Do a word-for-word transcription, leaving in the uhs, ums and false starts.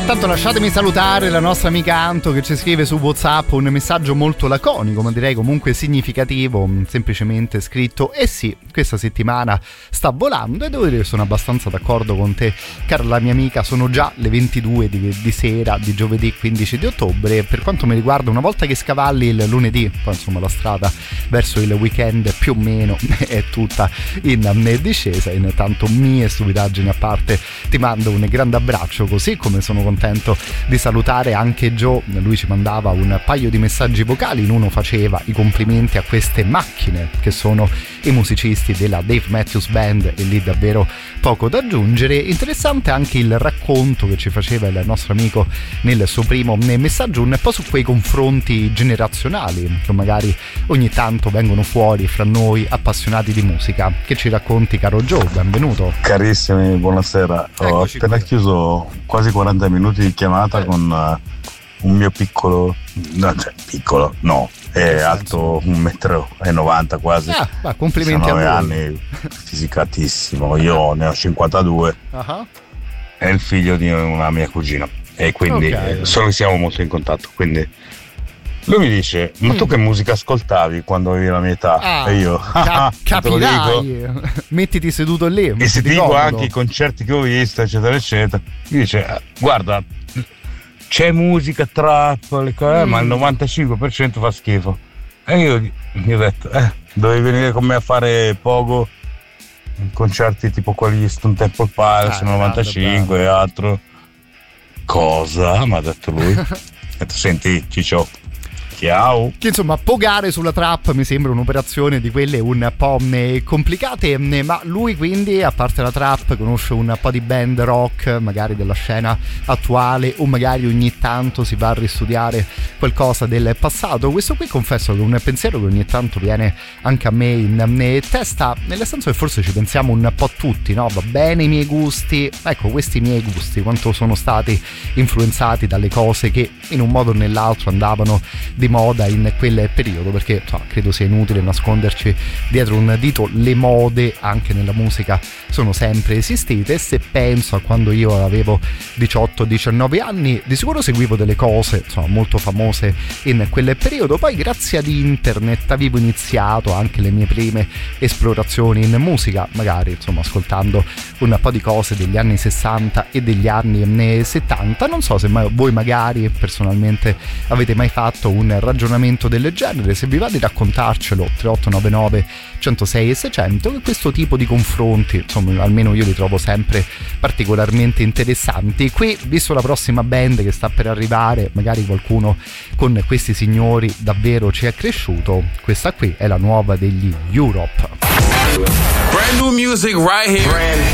Intanto lasciatemi salutare la nostra amica Anto che ci scrive su WhatsApp un messaggio molto laconico, ma direi comunque significativo, semplicemente scritto: eh sì, questa settimana sta volando, e devo dire che sono abbastanza d'accordo con te, cara la mia amica. Sono già le ventidue di, di sera di giovedì quindici di ottobre, e per quanto mi riguarda, una volta che scavalli il lunedì, poi insomma la strada verso il weekend più o meno è tutta in discesa. Intanto, mie stupidaggini a parte, ti mando un grande abbraccio, così come sono contento di salutare anche Joe. Lui ci mandava un paio di messaggi vocali, in uno faceva i complimenti a queste macchine che sono i musicisti della Dave Matthews Band, e lì davvero poco da aggiungere. Interessante anche il racconto che ci faceva il nostro amico nel suo primo messaggio, un po' su quei confronti generazionali che magari ogni tanto vengono fuori fra noi appassionati di musica. Che ci racconti, caro Joe? Benvenuto. Carissimi, buonasera. Ho Eccoci appena qui. chiuso quasi quaranta minuti di chiamata con uh, un mio piccolo, no, cioè piccolo, no, è alto un metro e novanta quasi. Ah, ma complimenti a voi. anni, fisicatissimo. Io ne ho cinquantadue. Uh-huh. È il figlio di una mia cugina, e quindi Ok. solo che siamo molto in contatto. Quindi lui mi dice: ma tu che musica ascoltavi quando avevi la mia età? Ah, E io ca- te lo dico. capirai, mettiti seduto lì, E se mettiti ti dico comodo. anche i concerti che ho visto, eccetera eccetera, mi dice: "Eh, guarda, c'è musica trap, le cose, Mm. ma il novantacinque per cento fa schifo". E io gli ho detto: eh, dovevi venire con me a fare poco concerti tipo quelli di Stone Temple Pilots, Ah, novantacinque e altro. Cosa? Mi ha detto lui. Ho detto: senti, Ciccio, ciao. Che insomma, pogare sulla trap mi sembra un'operazione di quelle un po' eh, complicate, eh, ma lui quindi, a parte la trap, conosce un po' di band rock, magari della scena attuale, o magari ogni tanto si va a ristudiare qualcosa del passato. Questo qui confesso che è un pensiero che ogni tanto viene anche a me in eh, testa, nel senso che forse ci pensiamo un po' tutti, no? Va bene i miei gusti, ecco, questi miei gusti quanto sono stati influenzati dalle cose che in un modo o nell'altro andavano di moda in quel periodo, perché so, credo sia inutile nasconderci dietro un dito, le mode anche nella musica sono sempre esistite. E se penso a quando io avevo diciotto diciannove anni, di sicuro seguivo delle cose insomma molto famose in quel periodo. Poi grazie ad internet avevo iniziato anche le mie prime esplorazioni in musica, magari insomma ascoltando un po' di cose degli anni sessanta e degli anni settanta. Non so se mai, voi magari personalmente avete mai fatto un ragionamento del genere. Se vi va di raccontarcelo, tre otto nove nove centosei e seicento, che questo tipo di confronti insomma almeno io li trovo sempre particolarmente interessanti. Qui, visto la prossima band che sta per arrivare, magari qualcuno con questi signori davvero ci è cresciuto. Questa qui è la nuova degli Europe. Brand new music right here. Brand